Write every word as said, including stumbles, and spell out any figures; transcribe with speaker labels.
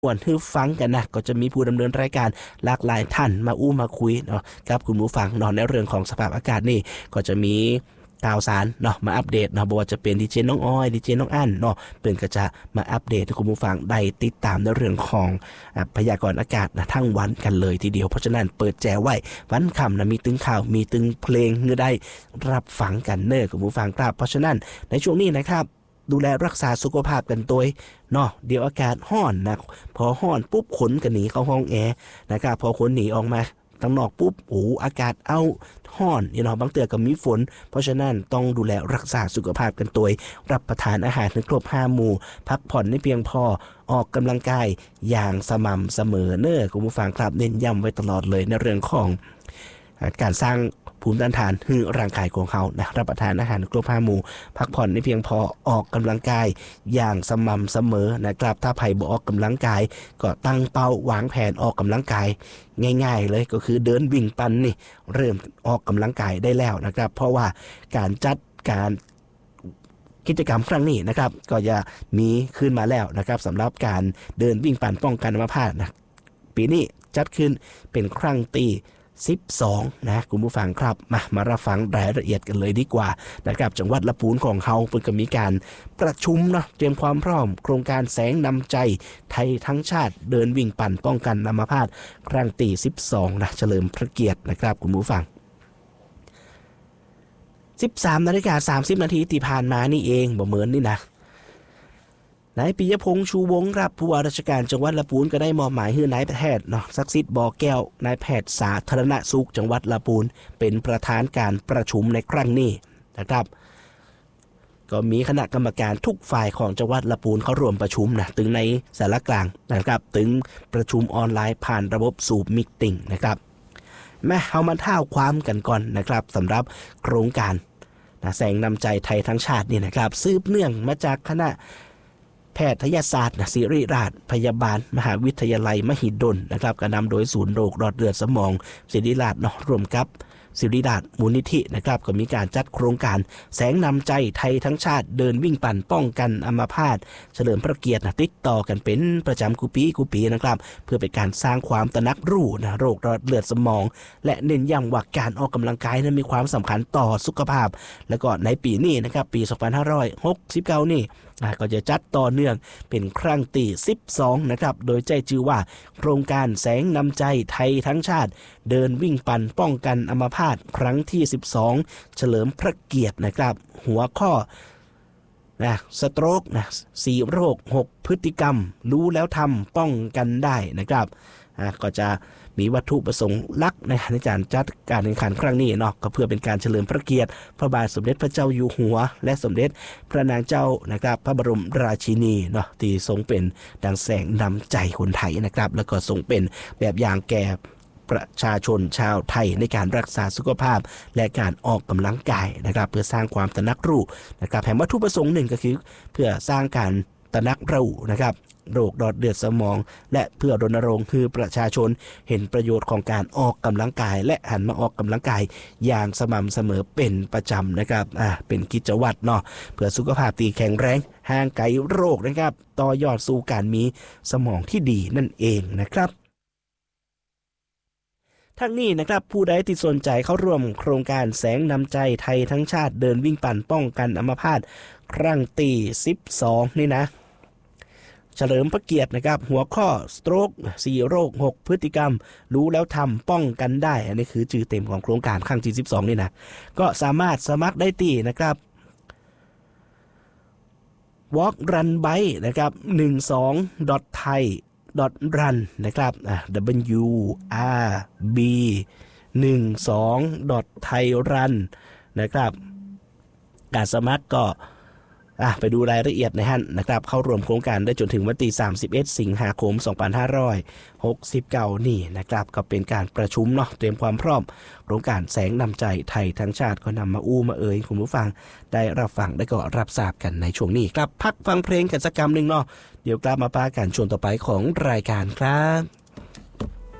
Speaker 1: ส่วนที่ฟังกันนะก็จะมีผู้ดำเนินรายการหลากหลายท่านมาอู้มาคุยเนาะกับคุณผู้ฟังเนาะในเรื่องของสภาพอากาศนี่ก็จะมีข่าวสารเนาะมาอัปเดตเนาะบ่ว่าจะเป็นดีเจน้องอ้อยดีเจน้องอั้นเนาะเพิ่นก็จะมาอัปเดตให้คุณผู้ฟังได้ติดตามในเรื่องของพยากรณ์อากาศนะทั้งวันกันเลยทีเดียวเพราะฉะนั้นเปิดแจไว้วันค่ำนะมีตึงข่าวมีตึงเพลงเพื่อได้รับฟังกันเน้อคุณผู้ฟังครับเพราะฉะนั้นในช่วงนี้นะครับดูแลรักษาสุขภาพกันตัวเนาะเดี๋ยวอากาศร้อนนะพอร้อนปุ๊บขนกันหนีเข้าห้องแอร์นะครับพอขนหนีออกมาข้างนอกปุ๊บโอ้อากาศเอาร้อนyou knowบางเตือก็มีฝนเพราะฉะนั้นต้องดูแลรักษาสุขภาพกันตัวรับประทานอาหารให้ครบห้าหมู่พักผ่อนให้เพียงพอออกกำลังกายอย่างสม่ำเสมอเน้อคุณผู้ฟังครับเน้นย้ำไว้ตลอดเลยในเรื่องของการสร้างภูมิต้านทานให้ร่างกายของเขานะรับประทานอาหารครบห้าหมู่พักผ่อนให้เพียงพอออกกำลังกายอย่างสม่ำเสมอนะครับถ้าไผบ่ออกกำลังกายก็ตั้งเป้าวางแผนออกกำลังกายง่ายๆเลยก็คือเดินวิ่งปั่นนี่เริ่มออกกำลังกายได้แล้วนะครับเพราะว่าการจัดการกิจกรรมครั้งนี้นะครับก็จะมีขึ้นมาแล้วนะครับสำหรับการเดินวิ่งปั่นป้องกันอัมพาตนะปีนี้จัดขึ้นเป็นครั้งที่สิบสองนะคุณผู้ฟังครับมามารับฟังรายละเอียดกันเลยดีกว่านะครับจังหวัดลำพูนของเฮาเพิ่นก็มีการประชุมเนาะเตรียมความพร้อมโครงการแสงนำใจไทยทั้งชาติเดินวิ่งปั่นป้องกันอัมพาตครั้งที่สิบสองนะเฉลิมพระเกียรตินะครับคุณผู้ฟังสิบสามนาฬิกาสามสิบนาทีที่ผ่านมานี่เองบ่เหมือนนี่นะนายปิยพงษ์ชูวงศ์ครับผู้ว่าราชการจังหวัดลำพูนก็ได้มอบหมายให้นายแพทย์เนาะศักดิ์สิทธิ์บ่อแก้วนายแพทย์สาธารณสุขจังหวัดลำพูนเป็นประธานการประชุมในครั้งนี้นะครับก็มีคณะกรรมการทุกฝ่ายของจังหวัดลำพูนเข้าร่วมประชุมนะถึงในสารกลางนะครับถึงประชุมออนไลน์ผ่านระบบซูมมีตติ้งนะครับแม่เอามาเท่าความกันก่อนนะครับสำหรับโครงการนะแสงนำใจไทยทั้งชาตินี่นะครับสืบเนื่องมาจากคณะแพทยศาสตร์ศิริราชพยาบาลมหาวิทยาลัยมหิดลนะครับก็นำโดยศูนย์โรคหลอดเลือดสมองศิริราชเนาะรวมกับศิริราชมูลนิธินะครับก็มีการจัดโครงการแสงนำใจไทยทั้งชาติเดินวิ่งปั่นป้องกันอัมพาตเฉลิมพระเกียรตินะติดต่อกันเป็นประจำกุปีกุปีนะครับเพื่อเป็นการสร้างความตระหนักรู้นะโรคหลอดเลือดสมองและเน้นย้ำว่าการออกกำลังกายนั้นมีความสำคัญต่อสุขภาพแล้วก็ในปีนี้นะครับปีสองพันห้าร้อยหกสิบเก้านี่ก็จะจัดต่อเนื่องเป็นครั้งที่สิบสองนะครับโดยใจชื่อว่าโครงการแสงนำใจไทยทั้งชาติเดินวิ่งปั่นป้องกันอัมพาตครั้งที่สิบสองเฉลิมพระเกียรตินะครับหัวข้อนะสโตรกนะสี่โรคหกพฤติกรรมรู้แล้วทำป้องกันได้นะครับก็จะมีวัตถุประสงค์หลักในการจัดการแข่งขันครั้งนี้เนาะก็เพื่อเป็นการเฉลิมพระเกียรติพระบาทสมเด็จพระเจ้าอยู่หัวและสมเด็จพระนางเจ้านะครับพระบรมราชินีเนาะที่ทรงเป็นดังแสงนำใจคนไทยนะครับแล้วก็ทรงเป็นแบบอย่างแก่ประชาชนชาวไทยในการรักษาสุขภาพและการออกกำลังกายนะครับเพื่อสร้างความตระหนักรู้นะครับแห่งวัตถุประสงค์หนึ่งก็คือเพื่อสร้างการตระหนักรู้นะครับโรคหลอดเลือดสมองและเพื่อรณรงค์คือประชาชนเห็นประโยชน์ของการออกกำลังกายและหันมาออกกำลังกายอย่างสม่ำเสมอเป็นประจำนะครับอ่าเป็นกิจวัตรเนาะเพื่อสุขภาพที่แข็งแรงห่างไกลโรคนะครับต่อยอดสู่การมีสมองที่ดีนั่นเองนะครับทั้งนี้นะครับผู้ใดที่สนใจเข้าร่วมโครงการแสงนำใจไทยทั้งชาติเดินวิ่งปั่นป้องกันอัมพาตครั้งที่สิบสองนี่นะเฉลิมพระเกียรตินะครับหัวข้อสโตรกสี่โรคหกพฤติกรรมรู้แล้วทำป้องกันได้อันนี้คือชื่อเต็มของโครงการครั้งที่สิบสองนี่นะก็สามารถสมัครได้ที่นะครับ walk run by นะครับหนึ่งสอง thai run นะครับอ่ะ w r b หนึ่งสอง thai run นะครับการสมัครก็อ่ะไปดูรายละเอียดในฮั่นนะครับเข้าร่วมโครงการได้จนถึงวันที่สามสิบเอ็ดสิงหาคมสองพันห้าร้อยหกสิบเก้านี่นะครับก็เป็นการประชุมเนาะเตรียมความพร้อมโครงการแสงนำใจไทยทั้งชาติก็นำมาอู้มาเอ่ยคุณผู้ฟังได้รับฟังได้ก็รับทราบกันในช่วงนี้ครับพักฟังเพลงกันสักกำหนึ่งเนาะเดี๋ยวกลับมาปากันช่วงต่อไปของรายการครับ